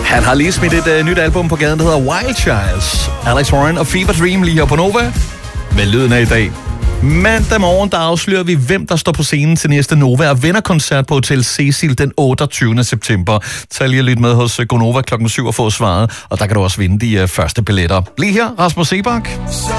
Han har lige smidt et nyt album på gaden, der hedder Wild Childs. Alex Warren og Fever Dream lige her på Nova. Med lyden af i dag. Mandag morgen, der afslører vi, hvem der står på scenen til næste Nova og Venner-koncert på Hotel Cecil den 28. september. Tag lige lidt med hos Gonova klokken 7 og få svaret, og der kan du også vinde de første billetter. Lige her, Rasmus Sebak.